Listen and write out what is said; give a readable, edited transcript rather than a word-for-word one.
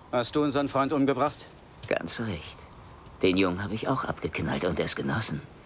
Hast du unseren Freund umgebracht? Ganz recht. Den Jungen habe ich auch abgeknallt und es genossen.